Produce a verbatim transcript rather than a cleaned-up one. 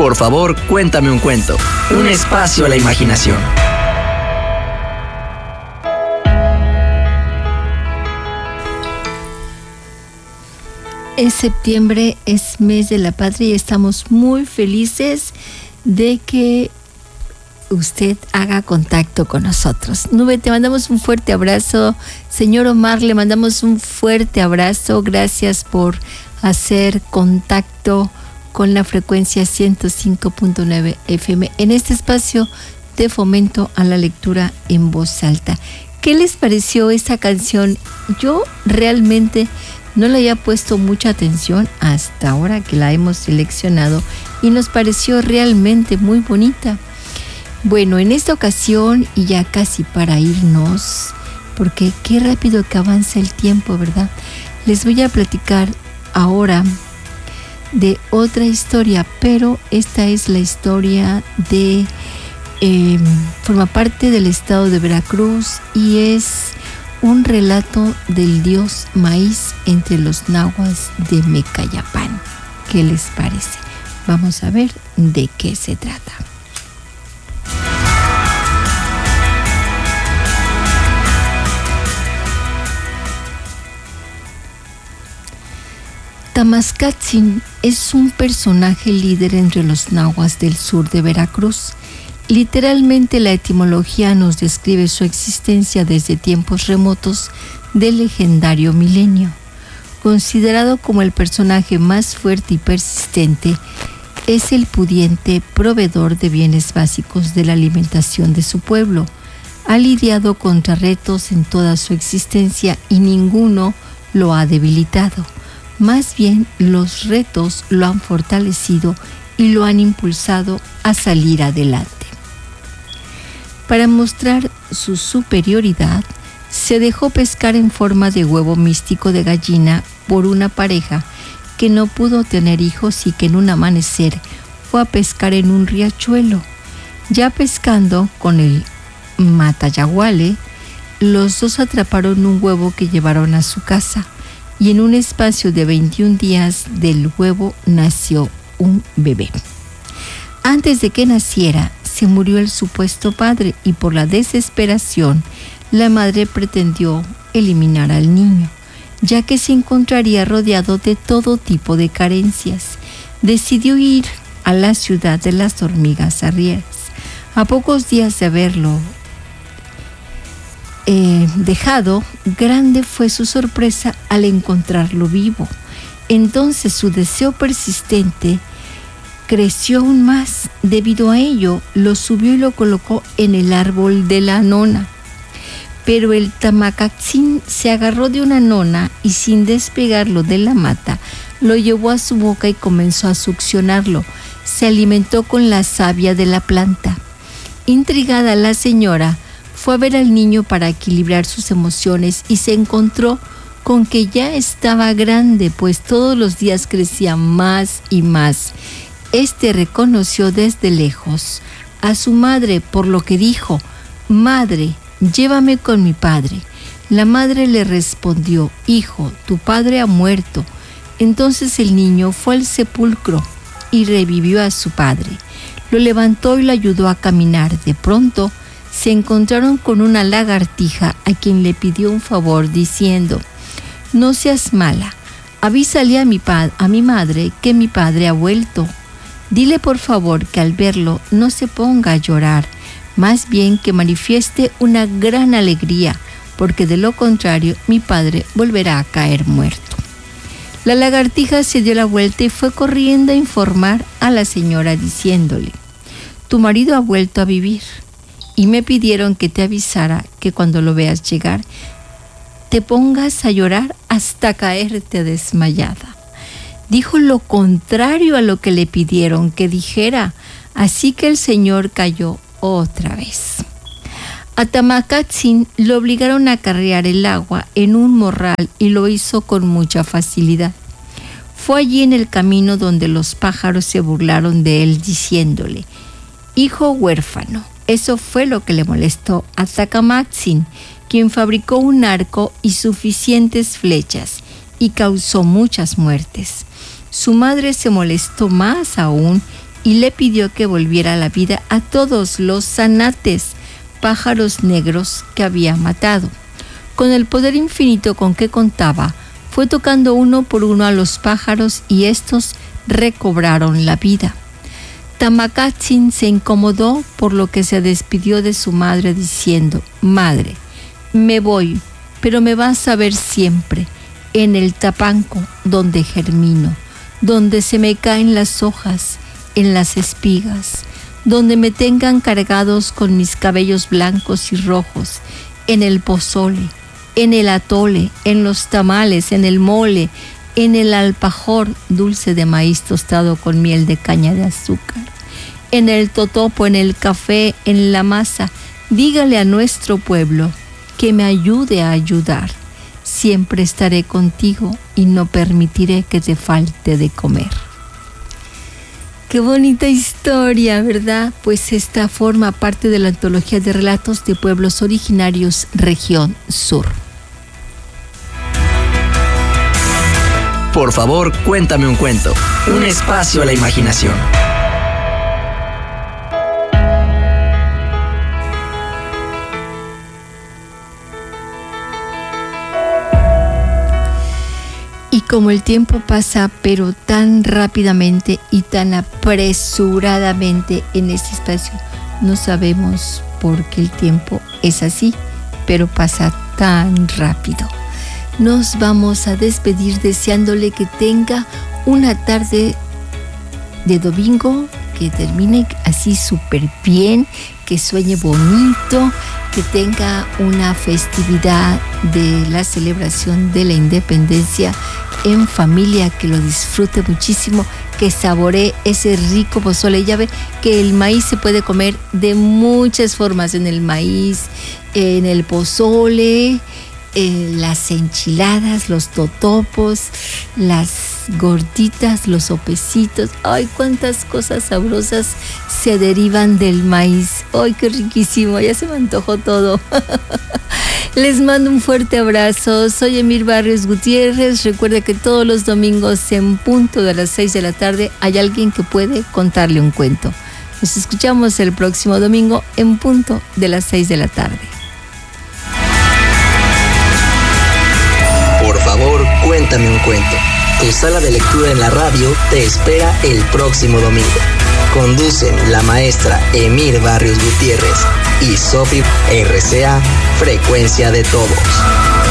Por favor, cuéntame un cuento. Un espacio a la imaginación. Es septiembre, es mes de la patria y estamos muy felices de que usted haga contacto con nosotros. Nube, te mandamos un fuerte abrazo. Señor Omar, le mandamos un fuerte abrazo. Gracias por hacer contacto con la frecuencia ciento cinco punto nueve F M en este espacio de fomento a la lectura en voz alta. ¿Qué les pareció esta canción? Yo realmente no le había puesto mucha atención hasta ahora que la hemos seleccionado y nos pareció realmente muy bonita. Bueno, en esta ocasión, y ya casi para irnos, porque qué rápido que avanza el tiempo, ¿verdad? Les voy a platicar ahora de otra historia, pero esta es la historia de, eh, forma parte del estado de Veracruz y es un relato del dios maíz entre los nahuas de Mecayapán. ¿Qué les parece? Vamos a ver de qué se trata. Tamascatzin es un personaje líder entre los nahuas del sur de Veracruz. Literalmente la etimología nos describe su existencia desde tiempos remotos del legendario milenio. Considerado como el personaje más fuerte y persistente, es el pudiente proveedor de bienes básicos de la alimentación de su pueblo. Ha lidiado contra retos en toda su existencia y ninguno lo ha debilitado. Más bien, los retos lo han fortalecido y lo han impulsado a salir adelante. Para mostrar su superioridad, se dejó pescar en forma de huevo místico de gallina por una pareja que no pudo tener hijos y que en un amanecer fue a pescar en un riachuelo. Ya pescando con el matayaguale, los dos atraparon un huevo que llevaron a su casa. Y en un espacio de veintiún días del huevo nació un bebé. Antes de que naciera, se murió el supuesto padre y por la desesperación, la madre pretendió eliminar al niño, ya que se encontraría rodeado de todo tipo de carencias. Decidió ir a la ciudad de las hormigas arrieras. A pocos días de haberlo Eh, dejado, grande fue su sorpresa al encontrarlo vivo. Entonces su deseo persistente creció aún más. Debido a ello, lo subió y lo colocó en el árbol de la nona. Pero el Tamacatzin se agarró de una nona y sin despegarlo de la mata, lo llevó a su boca y comenzó a succionarlo. Se alimentó con la savia de la planta. Intrigada la señora, fue a ver al niño para equilibrar sus emociones y se encontró con que ya estaba grande, pues todos los días crecía más y más. Este reconoció desde lejos a su madre, por lo que dijo: «Madre, llévame con mi padre». La madre le respondió: «Hijo, tu padre ha muerto». Entonces el niño fue al sepulcro y revivió a su padre. Lo levantó y lo ayudó a caminar. De pronto, se encontraron con una lagartija a quien le pidió un favor diciendo: «No seas mala, avísale a mi, pa- a mi madre que mi padre ha vuelto. Dile por favor que al verlo no se ponga a llorar, más bien que manifieste una gran alegría, porque de lo contrario mi padre volverá a caer muerto». La lagartija se dio la vuelta y fue corriendo a informar a la señora diciéndole: «Tu marido ha vuelto a vivir y me pidieron que te avisara que cuando lo veas llegar, te pongas a llorar hasta caerte desmayada». Dijo lo contrario a lo que le pidieron que dijera, así que el señor cayó otra vez. A Tamacatzin lo obligaron a carrear el agua en un morral y lo hizo con mucha facilidad. Fue allí en el camino donde los pájaros se burlaron de él diciéndole: «Hijo huérfano». Eso fue lo que le molestó a Tamacatzin, quien fabricó un arco y suficientes flechas y causó muchas muertes. Su madre se molestó más aún y le pidió que volviera a la vida a todos los zanates, pájaros negros que había matado. Con el poder infinito con que contaba, fue tocando uno por uno a los pájaros y estos recobraron la vida. Tamacatzin se incomodó, por lo que se despidió de su madre diciendo: «Madre, me voy, pero me vas a ver siempre, en el tapanco donde germino, donde se me caen las hojas, en las espigas, donde me tengan cargados con mis cabellos blancos y rojos, en el pozole, en el atole, en los tamales, en el mole, en el alfajor dulce de maíz tostado con miel de caña de azúcar, en el totopo, en el café, en la masa. Dígale a nuestro pueblo que me ayude a ayudar. Siempre estaré contigo y no permitiré que te falte de comer». Qué bonita historia, ¿verdad? Pues esta forma parte de la antología de relatos de pueblos originarios, región sur. Por favor, cuéntame un cuento. Un espacio a la imaginación. Y como el tiempo pasa, pero tan rápidamente y tan apresuradamente en este espacio, no sabemos por qué el tiempo es así, pero pasa tan rápido. Nos vamos a despedir deseándole que tenga una tarde de domingo, que termine así súper bien, que sueñe bonito, que tenga una festividad de la celebración de la independencia en familia, que lo disfrute muchísimo, que saboree ese rico pozole. Ya ve que el maíz se puede comer de muchas formas, en el maíz, en el pozole, en las enchiladas, los totopos, las gorditas, los sopecitos. ¡Ay, cuántas cosas sabrosas se derivan del maíz! ¡Ay, qué riquísimo! Ya se me antojó todo. Les mando un fuerte abrazo. Soy Emir Barrios Gutiérrez. Recuerde que todos los domingos en punto de las seis de la tarde hay alguien que puede contarle un cuento. Nos escuchamos el próximo domingo en punto de las seis de la tarde. Por favor, cuéntame un cuento. Tu sala de lectura en la radio te espera el próximo domingo. Conducen la maestra Emir Barrios Gutiérrez y Sofi R C A, Frecuencia de Todos.